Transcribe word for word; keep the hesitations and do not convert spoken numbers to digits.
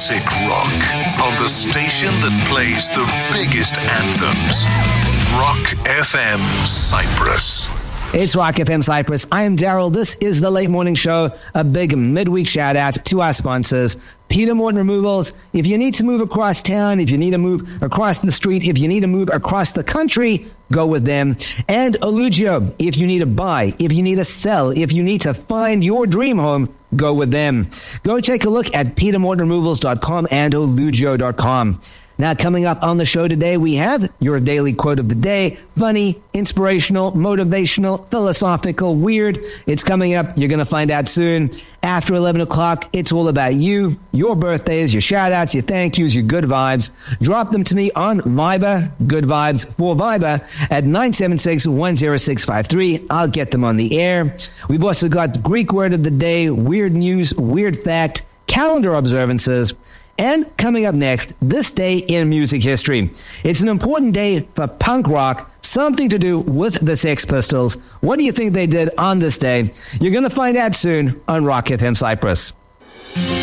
classic rock on the station that plays the biggest anthems. Rock F M Cyprus. It's Rock F M Cyprus. I am Daryl. This is the Late Morning Show. A big midweek shout out to our sponsors, Peter Morton Removals. If you need to move across town, if you need to move across the street, if you need to move across the country, go with them. And Alugio, if you need to buy, if you need to sell, if you need to find your dream home, go with them. Go take a look at peter morton removals dot com and alugio dot com. Now, coming up on the show today, we have your daily quote of the day. Funny, inspirational, motivational, philosophical, weird. It's coming up. You're going to find out soon. After eleven o'clock, it's all about you, your birthdays, your shout-outs, your thank yous, your good vibes. Drop them to me on Viber, good vibes for Viber, at nine seven six, one zero six five three. I'll get them on the air. We've also got Greek word of the day, weird news, weird fact, calendar observances. And coming up next, this day in music history. It's an important day for punk rock, something to do with the Sex Pistols. What do you think they did on this day? You're going to find out soon on Rock F M Cyprus.